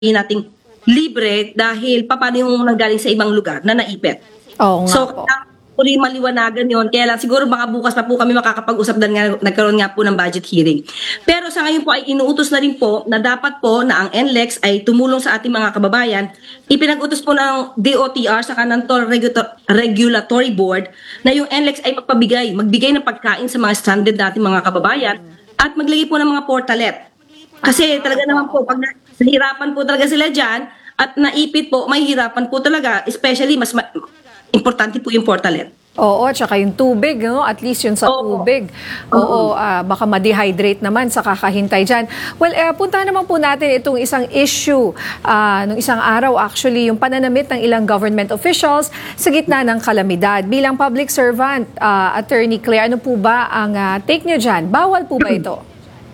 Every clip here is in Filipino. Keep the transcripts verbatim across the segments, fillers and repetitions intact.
nating libre dahil paano yung nanggaling sa ibang lugar na naipit. Oo nga So, po. uli maliwanagan yon. Kaya lang siguro baka bukas pa po kami makakapag-usap dahil nga, nagkaroon nga po ng budget hearing. Pero sa ngayon po ay inuutos na rin po na dapat po na ang N L E X ay tumulong sa ating mga kababayan. Ipinag-utos po ng D O T R sa kanang Toll Regulator- Regulatory Board na yung N L E X ay magpabigay, magbigay ng pagkain sa mga stranded nating mga kababayan at maglagay po ng mga portalet. Kasi talaga naman po, pag nahihirapan po talaga sila dyan at naipit po, may hirapan po talaga, especially mas ma- importante po yung portalet. Oo, tsaka yung tubig, no? At least yun sa Oo. tubig. Oo, ah, baka ma-dehydrate naman sa kakahintay dyan. Well, eh, punta naman po natin itong isang issue. Ah, nung isang araw, actually, yung pananamit ng ilang government officials sa gitna ng kalamidad. Bilang public servant, ah, Attorney Claire, ano po ba ang ah, take nyo dyan? Bawal po ba ito?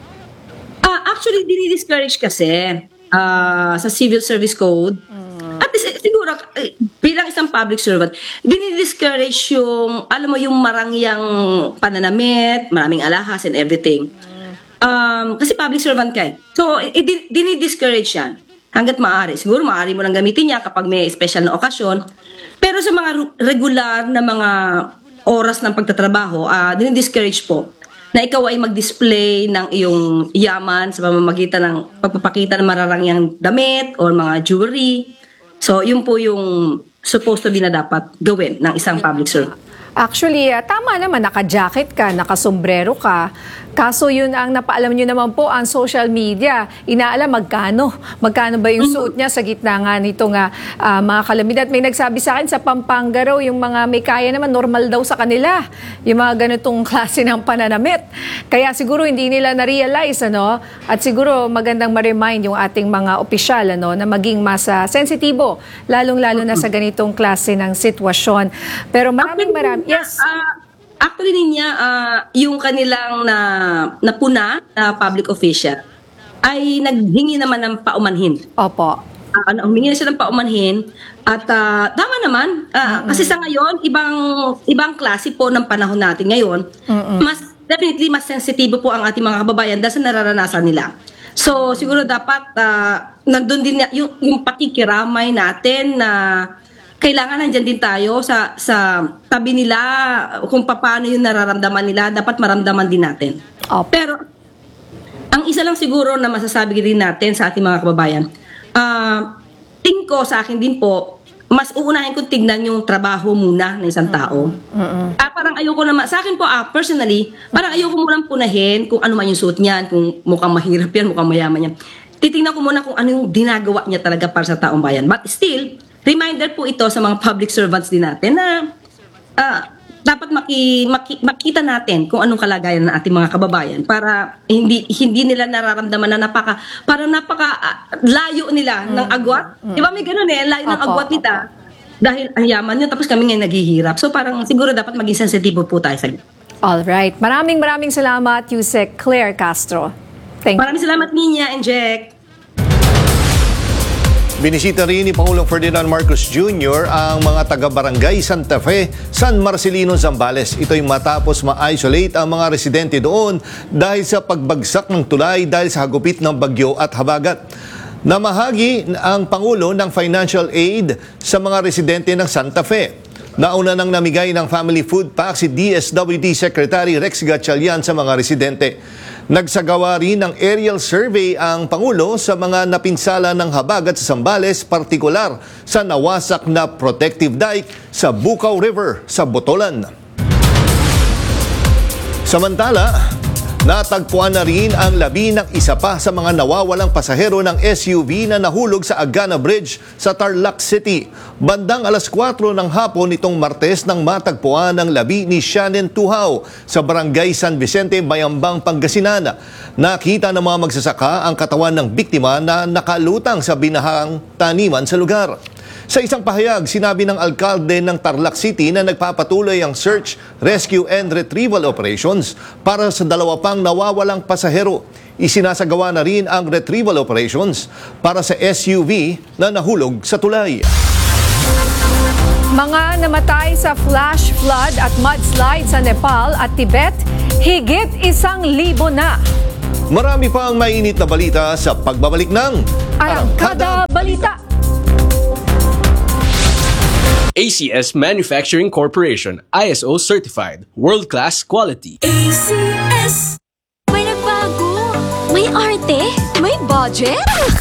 Ah, actually, dinidiscourage kasi ah, sa Civil Service Code. At is- siguro, eh, bilang isang public servant, dinidiscourage yung, alam mo, yung marangyang pananamit, maraming alahas and everything. Um, kasi public servant ka eh. So, eh, din- dinidiscourage yan hanggat maaari. Siguro maaari mo lang gamitin niya kapag may special na okasyon. Pero sa mga ru- regular na mga oras ng pagtatrabaho, ah, dinidiscourage po na ikaw ay mag-display ng iyong yaman sa pamamagitan ng pagpapakita ng mararangyang damit or mga jewelry. So, yun po yung supposed to be na dapat gawin ng isang public servant. Actually, ah, tama naman, naka-jacket ka, naka-sombrero ka. Kaso yun ang napaalam nyo naman po ang social media. Inaalam magkano. Magkano ba yung suot niya sa gitna nga nitong ah, ah, mga kalamidad. May nagsabi sa akin sa Pampanga raw, yung mga may kaya naman, normal daw sa kanila. Yung mga ganitong klase ng pananamit. Kaya siguro hindi nila na-realize, ano? At siguro magandang ma-remind yung ating mga opisyal, ano, na maging mas ah, sensitibo, lalong-lalo na sa ganitong klase ng sitwasyon. Pero maraming maraming... Yes. Ah, actually niya, ah, yung kanilang na napuna na public official ay naghingi naman ng paumanhin. Opo. Uh, ano, humingi na siya ng paumanhin at ah, tama naman ah, kasi sa ngayon ibang ibang klase po ng panahon natin ngayon. Mas definitely mas sensitibo po ang ating mga kababayan dahil sa nararanasan nila. So siguro dapat ah, nandun din na- yung, yung pakikiramay natin na kailangan nandyan din tayo sa sa tabi nila kung paano yung nararamdaman nila, dapat maramdaman din natin. Opo. Pero ang isa lang siguro na masasabi din natin sa ating mga kababayan, ah tingin ko sa akin din po, mas uunahin kong tignan yung trabaho muna ng isang tao. Ah, parang ayoko naman, sa akin po ah, personally, parang ayoko munang punahin kung ano man yung suot niyan, kung mukhang mahirap yan, mukhang mayaman yan. Titingnan ko muna kung ano yung ginagawa niya talaga para sa taong bayan. But still, reminder po ito sa mga public servants din natin na ah, dapat maki, maki, makita natin kung anong kalagayan ng ating mga kababayan para hindi hindi nila nararamdaman na napaka parang napaka ah, layo nila ng agwat. Di ba may ganun eh, layo ng Opo, agwat nila dahil ang yaman nyo tapos kami ngayon naghihirap. So parang siguro dapat maging sensitibo po tayo sa ganun. Alright. Maraming maraming salamat, Yusek Claire Castro. Thank you. Maraming salamat Ninya and Jack. Binisita rin ni Pangulong Ferdinand Marcos Junior ang mga taga-barangay Santa Fe, San Marcelino, Zambales. Ito'y matapos ma-isolate ang mga residente doon dahil sa pagbagsak ng tulay dahil sa hagupit ng bagyo at habagat. Namahagi ang Pangulo ng financial aid sa mga residente ng Santa Fe. Nauna nang namigay ng family food pack si D S W D Secretary Rex Gatchalian sa mga residente. Nagsagawa rin ng aerial survey ang Pangulo sa mga napinsala ng habagat sa Zambales, partikular sa nawasak na protective dike sa Bukaw River sa Botolan. Samantala, natagpuan na rin ang labi ng isa pa sa mga nawawalang pasahero ng S U V na nahulog sa Agana Bridge sa Tarlac City. Bandang alas kwatro ng hapon nitong Martes nang matagpuan ang labi ni Shannon Tuhaw sa Barangay San Vicente, Bayambang, Pangasinan. Nakita ng mga magsasaka ang katawan ng biktima na nakalutang sa binahang taniman sa lugar. Sa isang pahayag, sinabi ng alkalde ng Tarlac City na nagpapatuloy ang search, rescue and retrieval operations para sa dalawa pang nawawalang pasahero. Isinasagawa na rin ang retrieval operations para sa S U V na nahulog sa tulay. Mga namatay sa flash flood at mudslide sa Nepal at Tibet, higit isang libo na. Marami pa ang mainit na balita sa pagbabalik ng Arangkada Balita! A C S Manufacturing Corporation, I S O certified, world-class quality. A C S. May nagbago. May arte. May budget.